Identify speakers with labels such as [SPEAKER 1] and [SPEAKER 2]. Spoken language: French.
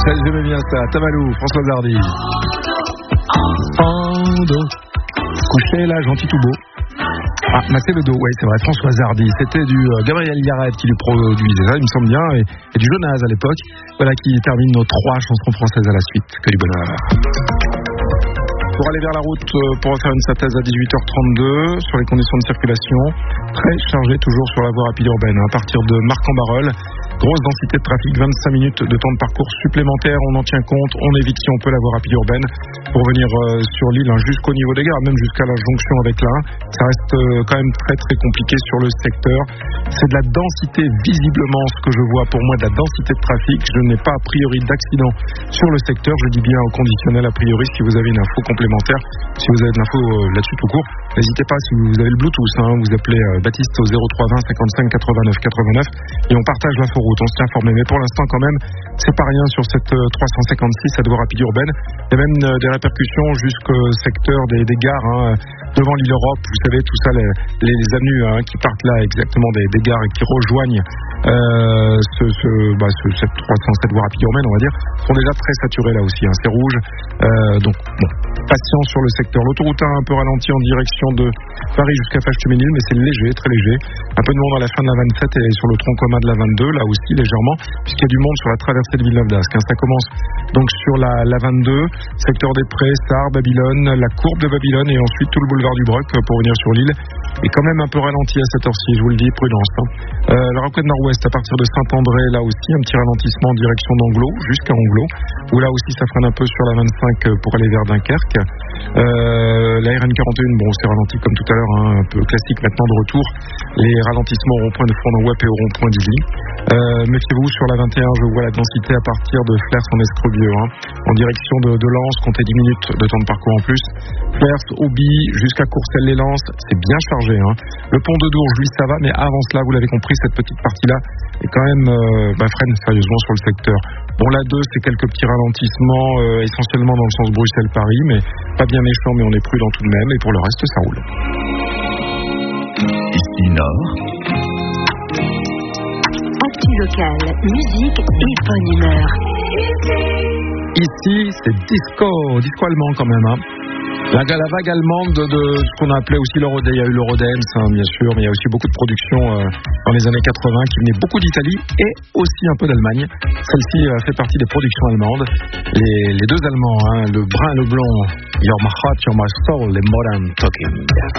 [SPEAKER 1] Ça, j'aimais bien ça. Tamalou, Françoise Hardy. Ando, couché là, gentil tout beau. Ah, Massé le dos, ouais, c'est vrai, Françoise Hardy. C'était du Gabriel Yared qui lui produisait ça, il me semble bien, et du Jonas à l'époque. Voilà qui termine nos 3 chansons françaises à la suite. Que du bonheur. Pour aller vers la route, pour refaire une synthèse à 18h32 sur les conditions de circulation, très chargé toujours sur la voie rapide urbaine. À partir de Marc-en-Barœul, grosse densité de trafic, 25 minutes de temps de parcours supplémentaire. On en tient compte, on évite si on peut la voie rapide urbaine pour venir sur l'île jusqu'au niveau des gares, même jusqu'à la jonction avec l'Ain. Ça reste quand même très très compliqué sur le secteur. C'est de la densité, visiblement, ce que je vois pour moi, de la densité de trafic. Je n'ai pas a priori d'accident sur le secteur. Je dis bien au conditionnel a priori. Si vous avez une info complémentaire, si vous avez de l'info là-dessus tout court, n'hésitez pas. Si vous avez le Bluetooth, vous appelez Baptiste au 03 20 55 89 89 et on partage l'inforoute. On se tient informé. Mais pour l'instant, quand même, c'est pas rien sur cette 356, cette voie rapide urbaine. Il y a même des répercussions jusqu'au secteur des gares, devant l'île Europe. Vous savez, tout ça, les avenues qui partent là exactement des gares et qui rejoignent cette 307 voie rapide urbaine, on va dire, sont déjà très saturées là aussi. C'est rouge. Donc, bon, patience sur le secteur. L'autoroute a un peu ralenti en direction de Paris jusqu'à Fâche-Tuménil, mais c'est léger, très léger. Un peu de monde à la fin de la 27 et sur le tronc commun de la 22, là aussi légèrement, puisqu'il y a du monde sur la traversée de Villeneuve-d'Ascq. Ça commence donc sur la 22, secteur des Prés, Sarre, Babylone, la courbe de Babylone et ensuite tout le boulevard du Broc pour venir sur l'île. Et quand même un peu ralenti à cette heure-ci, je vous le dis, prudence. La rocade nord-ouest à partir de Saint-André, là aussi un petit ralentissement en direction d'Anglo, jusqu'à Anglo, où là aussi ça freine un peu sur la 25 pour aller vers Dunkerque. La RN41, bon, c'est ralenti comme tout à l'heure, un peu classique maintenant de retour. Les ralentissements au rond-point de Fournon-Wep et au rond-point d'Illy. Méfiez-vous sur la 21, je vois la densité à partir de Flers en Escrebieux, en direction de Lens, comptez 10 minutes de temps de parcours en plus. Flers, Auby, jusqu'à Courcelles-les-Lances, c'est bien chargé. Le pont de Dourges, lui, ça va, mais avant cela, vous l'avez compris, cette petite partie-là est quand même freine sérieusement sur le secteur. Bon, la 2, c'est quelques petits ralentissements, essentiellement dans le sens Bruxelles-Paris, mais pas bien méchant, mais on est prudent tout de même, et pour le reste, ça roule.
[SPEAKER 2] Ici Nord.
[SPEAKER 3] Actu local, musique et bonne humeur.
[SPEAKER 1] Ici, c'est disco allemand quand même. La vague allemande de ce qu'on a appelé aussi l'Eurodance. Il y a eu l'Eurodance, bien sûr, mais il y a aussi beaucoup de productions dans les années 80 qui venaient beaucoup d'Italie et aussi un peu d'Allemagne. Celle-ci fait partie des productions allemandes. Les deux Allemands, le brun et le blond, Your My Heart, Your My Soul, les Modern Talking.